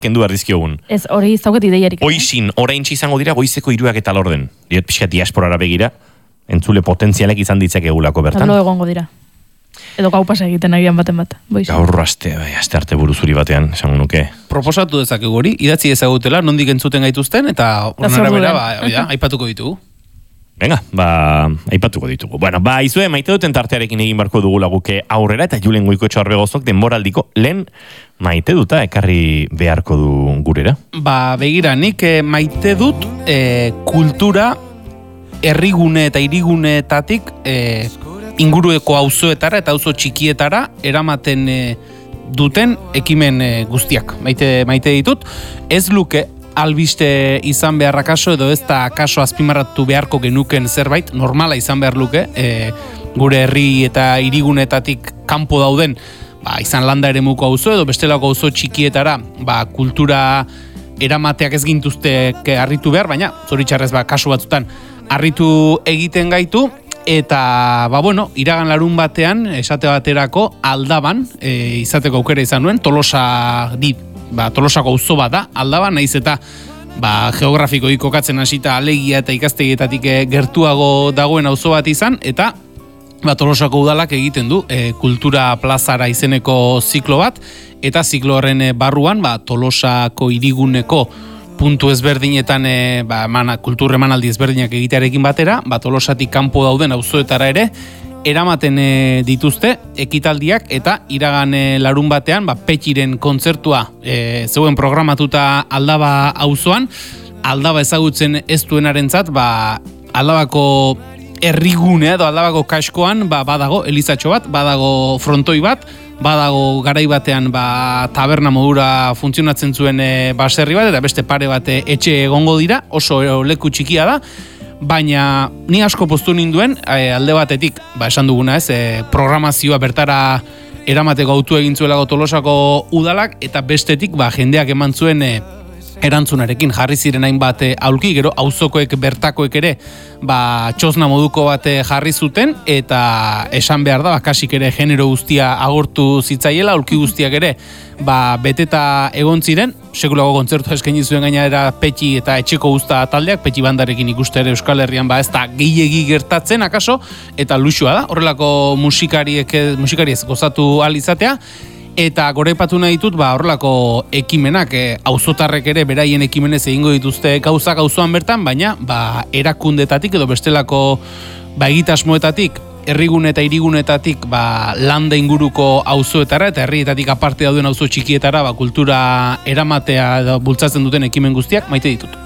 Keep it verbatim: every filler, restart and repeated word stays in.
kendu ardizkiogun. Ez, hori zauket ideiarik. Hoixin, oraintxe izango dira goizeko hiruak eta lorden. Diot pixka diasporara begira, entzule potentzialek izan ditzakegulako bertan. Tablo egongo dira. Edo gau pasa egiten agian baten bat. Gaur aste, bai, aste arte buruzuri batean, esango nuke. Proposatu dezakegu hori, idatzi ezagutela, nondik entzuten gaituzten, eta horren bera, ba, ja, aipatuko ditugu. Venga, ba, aipatuko ditugu. Bueno, ba, izue, maite duten tartearekin egin barko dugu laguke aurrera, eta Julen Goikotxo Arbegozok denboraldiko lehen maite duta ekarri beharko du gurera. Ba, begira, nik eh, maite dut eh, kultura herrigune eta hiriguneetatik eh, ingurueko auzoetara eta auzo txikietara eramaten eh, duten ekimen eh, guztiak. Maite, maite ditut, ez luke albiste izan beharra kaso edo ez da kaso azpimarratu beharko genuken zerbait, normala izan behar luke, e, gure herri eta hirigunetatik kanpo dauden, ba, izan landa eremuko auzo edo bestelako auzo txikietara, ba, kultura eramateak ez gintuztek harritu behar, baina zoritxarrez ba, kasu batzutan harritu egiten gaitu, eta, ba, bueno, iragan larun batean, esate baterako aldaban, e, izateko aukera izan nuen, Tolosa di, ba, Tolosako auzo bat da, aldaban, naiz eta ba, geografikoik kokatzen hasita alegia eta ikastegietatik gertuago dagoen auzo bat izan, eta ba, Tolosako udalak egiten du e, kultura plazara izeneko ziklo bat, eta ziklo horren barruan ba, Tolosako hiriguneko puntu ezberdinetan e, ba, emana, kultur emanaldi ezberdinak egitearekin batera, ba, Tolosatik kanpo dauden auzoetara ere eramaten e, dituzte ekitaldiak, eta iragan e, larun batean ba, Petxiren kontzertua e, zeuen programatuta Aldaba auzoan, Aldaba ezagutzen ez duenarentzat, ba, Aldabako herrigune edo Aldabako kaskoan ba, badago elizatxo bat, badago frontoi bat, badago garai batean ba, taberna modura funtzionatzen zuen e, baserri bat, eta beste pare bat etxe egongo dira, oso leku txikia da, baina ni asko postu ninduen e, alde batetik, ba, esan duguna ez, e, programazioa bertara eramateko autu egin zuelago Tolosako udalak, eta bestetik ba, jendeak eman zuen e, erantzunarekin jarri ziren hainbat e, aulki, gero auzokoek bertakoek ere ba, txosna moduko bat jarri zuten, eta esan behar da, ba, kasik ere genero guztia agortu zitzaiela, aulki guztiak ere ba, beteta egon ziren, sekulako kontzertu eskaini zuen gainera Petxi eta etxeko guzta taldeak, Petxi bandarekin ikuste ere Euskal Herrian ba, ez da gehiegi gertatzen akaso, eta luxua da, horrelako musikariek, musikariez gozatu ahal izatea, eta goraipatu nahi ditut, ba, horrelako ekimenak, e, auzotarrek ere beraien ekimenez egingo dituzte gauzak auzoan bertan, baina ba, erakundetatik edo bestelako ba, egitasmoetatik, herrigune eta hirigunetatik ba, landa inguruko auzoetara eta herrietatik aparte dauden auzo txikietara ba, kultura eramatea edo bultzatzen duten ekimen guztiak maite ditut.